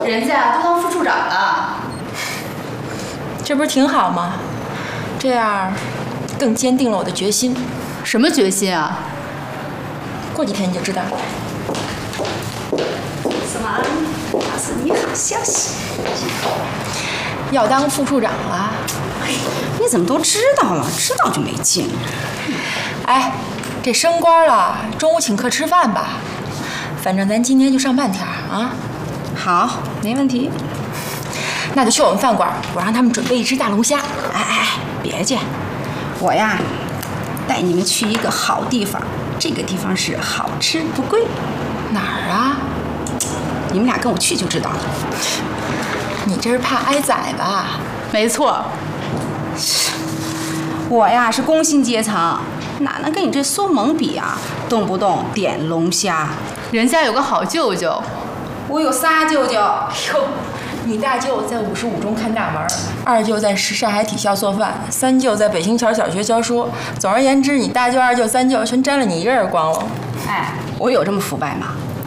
人家都当副处长了， 这不是挺好吗？这样更坚定了我的决心。 什么决心啊？ 过几天你就知道了。 怎么，告诉你好消息？ 要当副处长了。 你怎么都知道了？知道就没劲。 哎，这升官了，中午请客吃饭吧。反正咱今天就上半天啊。 好，没问题。 那就去我们饭馆，我让他们准备一只大龙虾。 哎，别介，我呀，带你们去一个好地方。这个地方是好吃不贵。 哪儿啊？ 你们俩跟我去就知道了。 你这是怕挨宰吧？ 没错。 我呀是工薪阶层，哪能跟你这苏蒙比啊？动不动点龙虾。 人家有个好舅舅。 我有仨舅舅。 哟，你大舅在55中看大门，二舅在上海体校做饭，三舅在北新桥小学教书。总而言之，你大舅、二舅、三舅全沾了你一个人光了。 哎，我有这么腐败吗？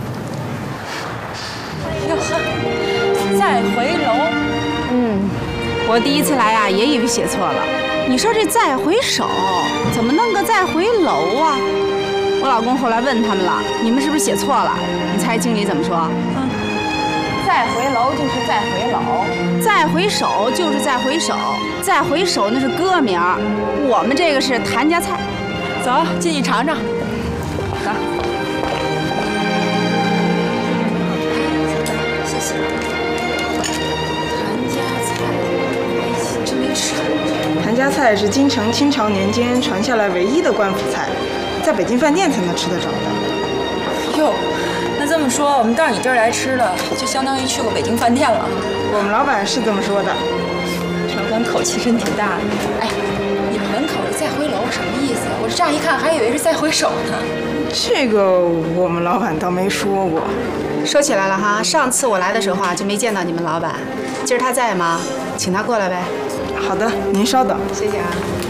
哟呵，再回楼。 我第一次来啊，也以为写错了。你说这再回首，怎么弄个再回楼啊？我老公后来问他们了，你们是不是写错了？你猜经理怎么说？再回楼就是再回楼，再回首就是再回首，再回首那是歌名，我们这个是谭家菜。 走，进去尝尝。 走。谢谢。谭家菜，哎，真没吃过。 谭家菜是京城清朝年间传下来唯一的官府菜，在北京饭店才能吃得着的。 哟，那这么说，我们到你这儿来吃了，就相当于去过北京饭店了。 我们老板是这么说的。 老板口气真挺大的。哎，你们门口的再回楼什么意思？我乍一看还以为是再回首呢。 这个我们老板倒没说过。 说起来了哈，上次我来的时候啊，就没见到你们老板，今儿他在吗？请他过来呗。 好的，您稍等。 谢谢啊。